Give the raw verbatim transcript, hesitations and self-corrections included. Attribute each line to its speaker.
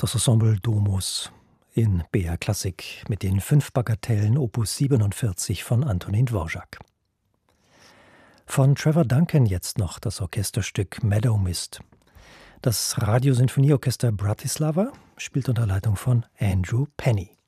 Speaker 1: Das Ensemble Domus in B R Klassik mit den fünf Bagatellen Opus siebenundvierzig von Antonín Dvořák. Von Trevor Duncan jetzt noch das Orchesterstück Meadow Mist. Das Radiosinfonieorchester Bratislava spielt unter Leitung von Andrew Penny.